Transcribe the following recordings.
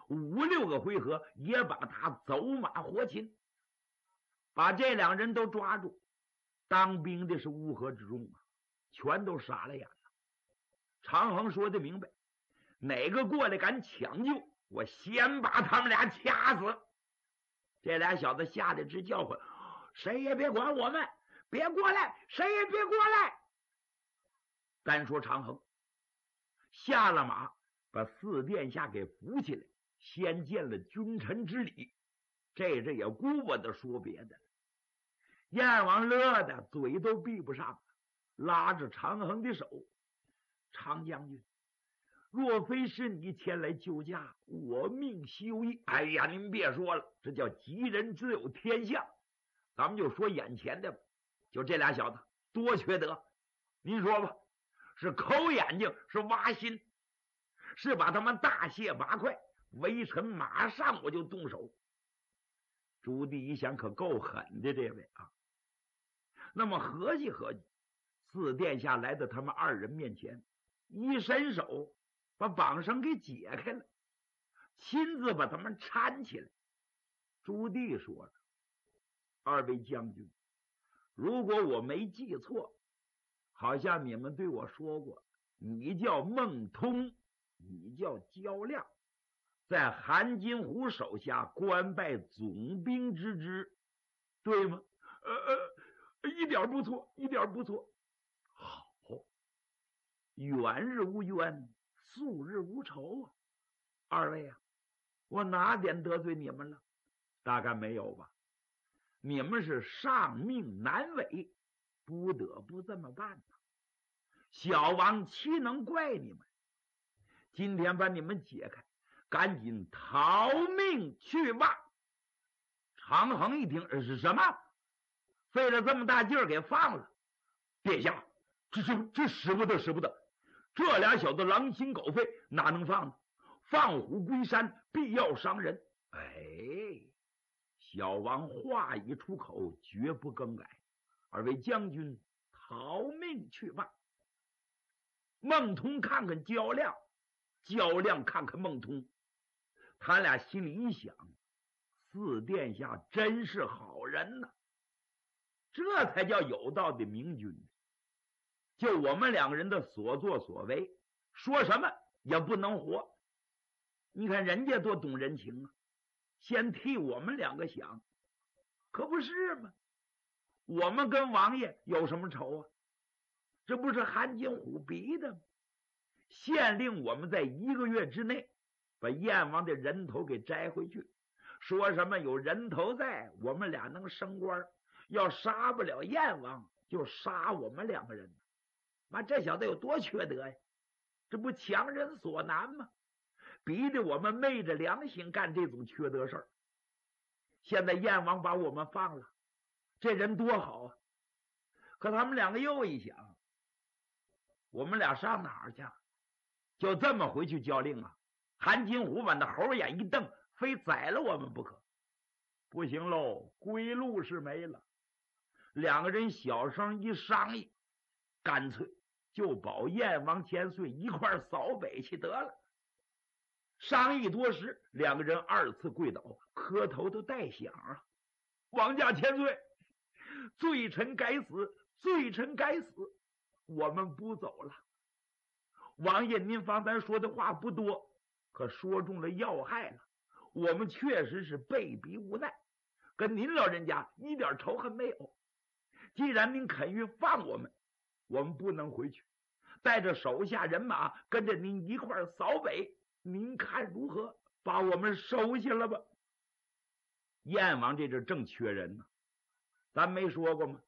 5、6个回合也把他走马活擒，把这两人都抓住。当兵的是乌合之众啊，全都傻了眼了。长衡说的明白，哪个过来敢抢救，我先把他们俩掐死。这俩小子吓得直叫唤，谁也别管我们，别过来，谁也别过来。单说长衡下了马，把四殿下给扶起来，先见了君臣之礼。这也顾不得说别的了。燕王乐的嘴都闭不上，拉着长衡的手，长将军，若非是你前来救驾，我命休矣。哎呀，您别说了，这叫吉人自有天相。咱们就说眼前的吧，就这俩小子多缺德。您说吧，是抠眼睛，是挖心，是把他们大卸八块，微臣马上我就动手。朱棣一想，可够狠的这位啊。那么合计合计，四殿下来到他们二人面前，一伸手把绑绳给解开了，亲自把他们搀起来。朱棣说了，二位将军，如果我没记错，好像你们对我说过，你叫孟通，你叫焦亮，在韩金虎手下官拜总兵之职，对吗？一点不错，一点不错。好，远日无冤，素日无仇啊。二位啊，我哪点得罪你们了？大概没有吧。你们是上命难违，不得不这么办呢。小王岂能怪你们？今天把你们解开，赶紧逃命去吧。长衡一听，是什么？费了这么大劲儿给放了？殿下，这使不得，使不得！这俩小子狼心狗肺，哪能放呢？放虎归山，必要伤人。哎，小王话一出口，绝不更改。二位将军，逃命去吧。孟通看看焦亮，焦亮看看孟通，他俩心里一想，四殿下真是好人呐，这才叫有道的明君。就我们两个人的所作所为，说什么也不能活。你看人家多懂人情啊，先替我们两个想，可不是吗？我们跟王爷有什么仇啊？这不是韩金虎逼的吗？限令我们在1个月之内把燕王的人头给摘回去，说什么有人头在，我们俩能升官，要杀不了燕王就杀我们两个人。妈，这小子有多缺德呀？这不强人所难吗？逼得我们昧着良心干这种缺德事儿。现在燕王把我们放了，这人多好啊！可他们两个又一想，我们俩上哪儿去？就这么回去交令啊？韩金虎把那猴眼一瞪，非宰了我们不可。不行喽，归路是没了。两个人小声一商议，干脆就保燕王千岁一块扫北去得了。商议多时，两个人2次跪倒，磕头都带响啊！王家千岁，罪臣该死，罪臣该死，我们不走了。王爷您方才说的话不多，可说中了要害了。我们确实是被逼无奈，跟您老人家一点仇恨没有。既然您肯于放我们，我们不能回去，带着手下人马跟着您一块扫北，您看如何？把我们收下了吧。燕王这阵正缺人呢，咱没说过吗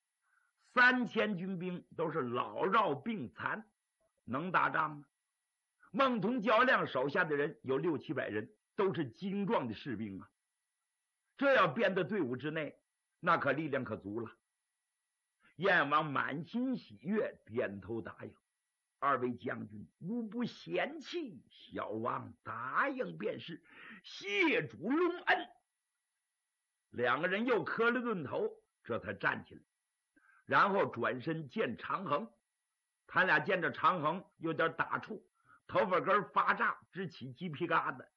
？3000军兵都是老弱病残，能打仗吗？孟通焦亮手下的人有600、700人，都是精壮的士兵啊。这要编到队伍之内，那可力量可足了。燕王满心喜悦，点头答应。二位将军无不嫌弃，小王答应便是，谢主隆恩。两个人又磕了顿头，这才站起来，然后转身见长衡。他俩见着长衡有点打怵，头发根发炸，直起鸡皮疙瘩，